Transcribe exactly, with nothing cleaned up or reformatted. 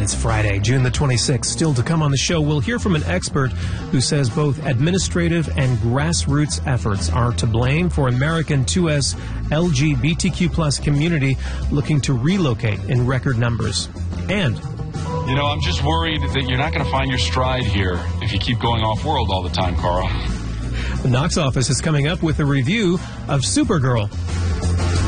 it's Friday, June the twenty-sixth. Still to come on the show, we'll hear from an expert who says both administrative and grassroots efforts are to blame for American two S L G B T Q plus community looking to relocate in record numbers. And you know, I'm just worried that you're not going to find your stride here if you keep going off-world all the time, Carl. the Knox office is coming up with a review of Supergirl.